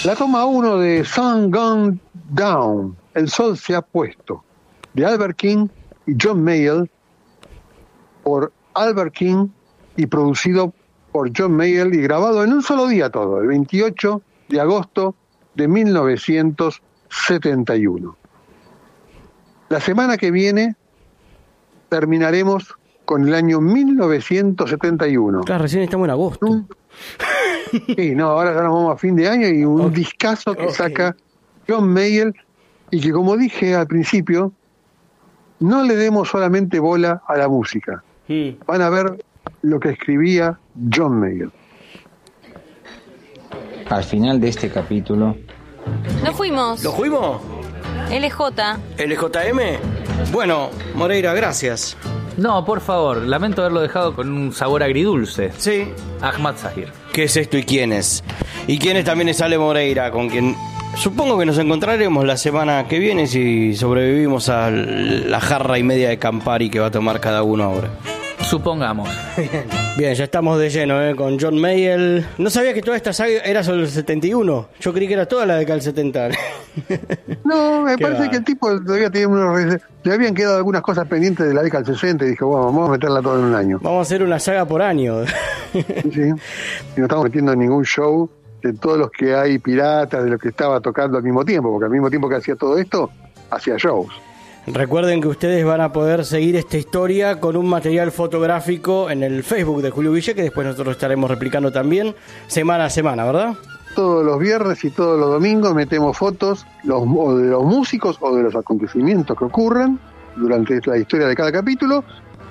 La toma 1 de Sun Gone Down, El Sol se ha puesto, de Albert King y John Mayall, por Albert King y producido por John Mayall y grabado en un solo día todo, el 28 de agosto de 1971. La semana que viene terminaremos con el año 1971. Claro, recién estamos en agosto. Sí, no, ahora ya nos vamos a fin de año y un discazo que saca John Mayall y que, como dije al principio, no le demos solamente bola a la música. Van a ver lo que escribía John Mayall. Al final de este capítulo... Nos fuimos. ¿Lo fuimos? LJ. ¿LJM? Bueno, Moreira, gracias. No, por favor, lamento haberlo dejado con un sabor agridulce. Sí. Ahmad Zahir. ¿Qué es esto y quién es? ¿Y quién es también es Ale Moreira, con quien supongo que nos encontraremos la semana que viene si sobrevivimos a la jarra y media de Campari que va a tomar cada uno ahora? Supongamos. Bien, ya estamos de lleno, con John Mayall. No sabía que toda esta saga era sobre el 71. Yo creí que era toda la década del 70. No, me parece que el tipo todavía tiene le habían quedado algunas cosas pendientes de la década del 60 y dijo, bueno, vamos a meterla todo en un año. Vamos a hacer una saga por año. Sí. Y no estamos metiendo en ningún show de todos los que hay piratas, de los que estaba tocando al mismo tiempo, porque al mismo tiempo que hacía todo esto, hacía shows. Recuerden que ustedes van a poder seguir esta historia con un material fotográfico en el Facebook de Julio Ville, que después nosotros estaremos replicando también semana a semana, ¿verdad? Todos los viernes y todos los domingos metemos fotos o de los músicos o de los acontecimientos que ocurran durante la historia de cada capítulo,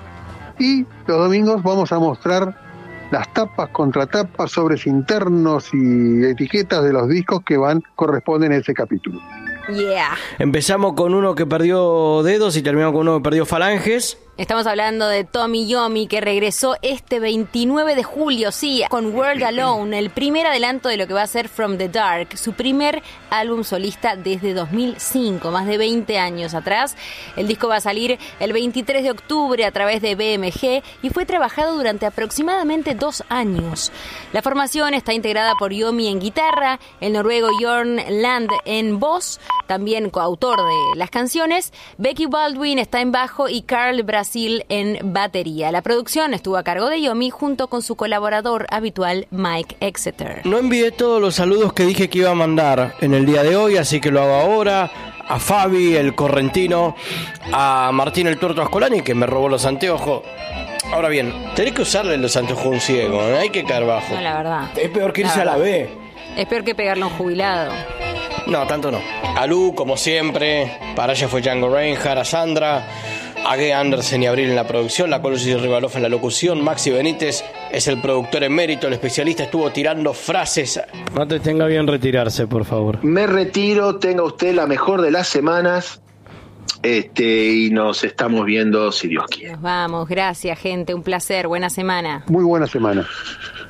y los domingos vamos a mostrar las tapas, contratapas, sobres internos y etiquetas de los discos que corresponden a ese capítulo. Yeah. Empezamos con uno que perdió dedos y terminamos con uno que perdió falanges. Estamos hablando de Tommy Yomi, que regresó este 29 de julio, sí, con World Alone, el primer adelanto de lo que va a ser From the Dark, su primer álbum solista desde 2005, más de 20 años atrás. El disco va a salir el 23 de octubre a través de BMG y fue trabajado durante aproximadamente 2 años. La formación está integrada por Yomi en guitarra, el noruego Jørn Land en voz, también coautor de las canciones, Becky Baldwin está en bajo y Carl Brasil en batería. La producción estuvo a cargo de Yomi junto con su colaborador habitual Mike Exeter. No envié todos los saludos que dije que iba a mandar en el día de hoy, así que lo hago ahora. A Fabi, el correntino, a Martín el tuerto Ascolani, que me robó los anteojos. Ahora bien, tenés que usarle los anteojos a un ciego, ¿eh? Hay que caer bajo. No, la verdad. Es peor que irse a la B. Es peor que pegarle a un jubilado. No, tanto no. A Lu, como siempre. Para ella fue Django Reinhardt. A Sandra, a Gay Andersen y Abril en la producción, la Colossi Rivalov en la locución, Maxi Benítez es el productor emérito, el especialista estuvo tirando frases. No te tenga bien retirarse, por favor. Me retiro, tenga usted la mejor de las semanas, y nos estamos viendo si Dios quiere. Nos vamos, gracias gente, un placer, buena semana. Muy buena semana.